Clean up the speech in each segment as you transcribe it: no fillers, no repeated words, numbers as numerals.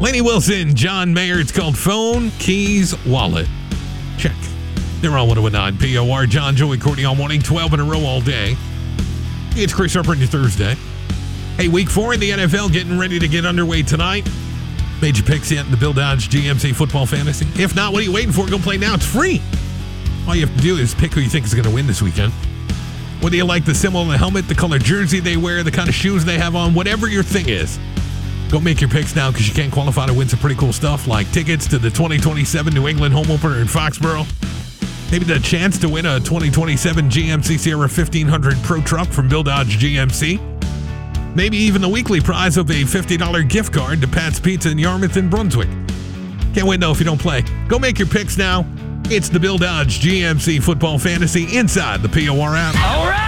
Lainey Wilson, John Mayer. It's called Phone, Keys, Wallet. Check. They're on 101.9 POR. John, Joey, Courtney all morning, 12 in a row all day. It's Chris Harper on your Thursday. Hey, week 4 in the NFL getting ready to get underway tonight. Made your picks yet in the Bill Dodge GMC Football Fantasy? If not, what are you waiting for? Go play now. It's free. All you have to do is pick who you think is going to win this weekend. Whether you like the symbol on the helmet, the color jersey they wear, the kind of shoes they have on, whatever your thing is. Go make your picks now because you can qualify to win some pretty cool stuff like tickets to the 2027 New England home opener in Foxborough. Maybe the chance to win a 2027 GMC Sierra 1500 Pro Truck from Bill Dodge GMC. Maybe even the weekly prize of a $50 gift card to Pat's Pizza in Yarmouth and Brunswick. Can't win though if you don't play. Go make your picks now. It's the Bill Dodge GMC Football Fantasy inside the POR app. All right!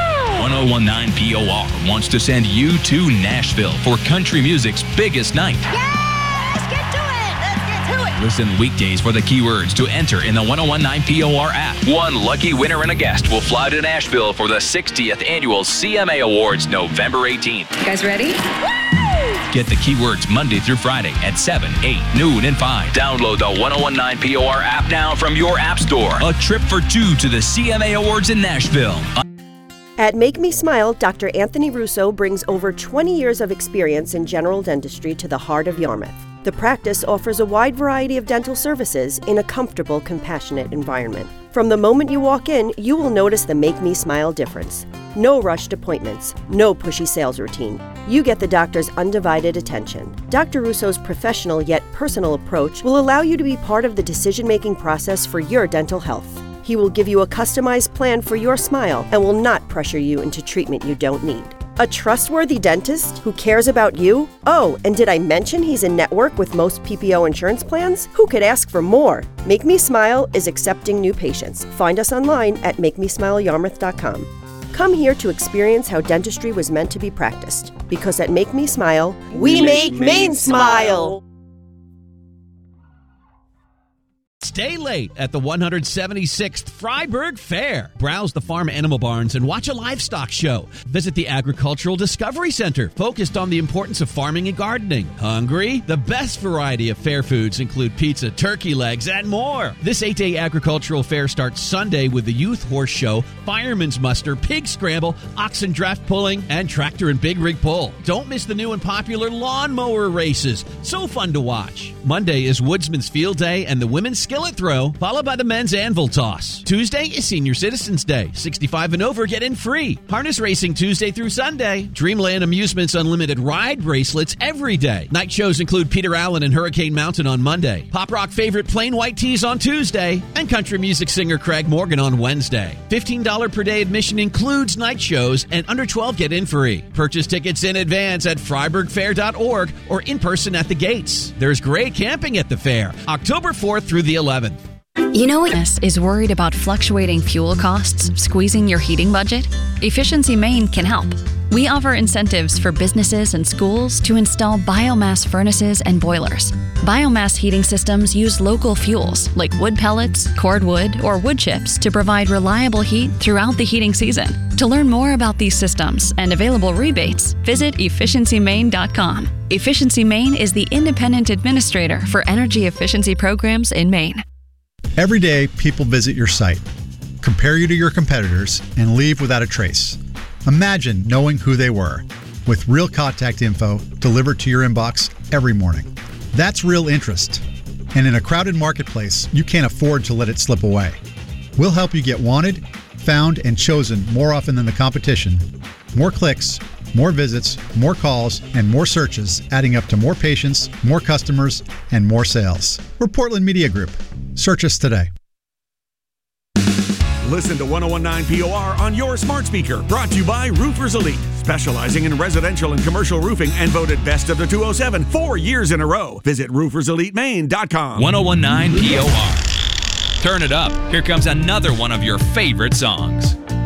1019 POR wants to send you to Nashville for country music's biggest night. Yeah! Let's get to it! Let's get to it! Listen weekdays for the keywords to enter in the 1019 POR app. One lucky winner and a guest will fly to Nashville for the 60th Annual CMA Awards November 18th. You guys ready? Get the keywords Monday through Friday at 7, 8, noon, and 5. Download the 1019 POR app now from your app store. A trip for two to the CMA Awards in Nashville. At Make Me Smile, Dr. Anthony Russo brings over 20 years of experience in general dentistry to the heart of Yarmouth. The practice offers a wide variety of dental services in a comfortable, compassionate environment. From the moment you walk in, you will notice the Make Me Smile difference. No rushed appointments, no pushy sales routine. You get the doctor's undivided attention. Dr. Russo's professional yet personal approach will allow you to be part of the decision-making process for your dental health. He will give you a customized plan for your smile and will not pressure you into treatment you don't need. A trustworthy dentist who cares about you? Oh, and did I mention he's in network with most PPO insurance plans? Who could ask for more? Make Me Smile is accepting new patients. Find us online at MakeMeSmileYarmouth.com. Come here to experience how dentistry was meant to be practiced. Because at Make Me Smile, we make Maine smile! Stay late at the 176th Freiburg Fair. Browse the farm animal barns and watch a livestock show. Visit the Agricultural Discovery Center, focused on the importance of farming and gardening. Hungry? The best variety of fair foods include pizza, turkey legs, and more. This 8-day agricultural fair starts Sunday with the Youth Horse Show, Fireman's Muster, Pig Scramble, Oxen Draft Pulling, and Tractor and Big Rig Pull. Don't miss the new and popular lawnmower races. So fun to watch. Monday is Woodsman's Field Day and the Women's Skillet Throw, followed by the Men's Anvil Toss. Tuesday is Senior Citizens Day. 65 and over get in free. Harness racing Tuesday through Sunday. Dreamland Amusements Unlimited ride bracelets every day. Night shows include Peter Allen and Hurricane Mountain on Monday. Pop rock favorite Plain White Tees on Tuesday. And country music singer Craig Morgan on Wednesday. $15 per day admission includes night shows, and under 12 get in free. Purchase tickets in advance at freiburgfair.org or in person at the gates. There's great camping at the fair, October 4th through the 11th. You know what is worried about fluctuating fuel costs, squeezing your heating budget? Efficiency Maine can help. We offer incentives for businesses and schools to install biomass furnaces and boilers. Biomass heating systems use local fuels like wood pellets, cordwood, or wood chips to provide reliable heat throughout the heating season. To learn more about these systems and available rebates, visit efficiencymaine.com. Efficiency Maine is the independent administrator for energy efficiency programs in Maine. Every day, people visit your site, compare you to your competitors, and leave without a trace. Imagine knowing who they were, with real contact info delivered to your inbox every morning. That's real interest. And in a crowded marketplace, you can't afford to let it slip away. We'll help you get wanted, found, and chosen more often than the competition. More clicks, more visits, more calls, and more searches, adding up to more patients, more customers, and more sales. We're Portland Media Group. Search us today. Listen to 1019 POR on your smart speaker. Brought to you by Roofers Elite, specializing in residential and commercial roofing and voted best of the 207 4 years in a row. Visit rooferselitemaine.com. 1019 POR. Turn it up. Here comes another one of your favorite songs.